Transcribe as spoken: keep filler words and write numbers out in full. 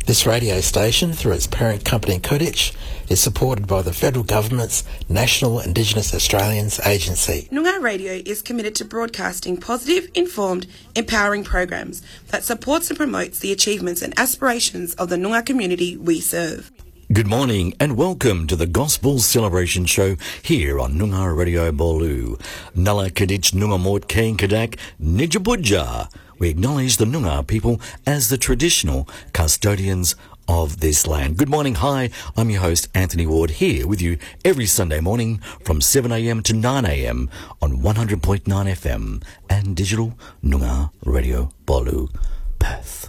This radio station, through its parent company Kudich, is supported by the Federal Government's National Indigenous Australians Agency. Noongar Radio is committed to broadcasting positive, informed, empowering programs that supports and promotes the achievements and aspirations of the Noongar community we serve. Good morning and welcome to the Gospel Celebration Show here on Noongar Radio Bolu. Nala Kadich Noongamort Kain Kadak Nijabuja. We acknowledge the Noongar people as the traditional custodians of this land. Good morning. Hi, I'm your host, Anthony Ward, here with you every Sunday morning from seven a.m. to nine a.m. on one hundred point nine F M and digital Noongar Radio Bolu, Perth.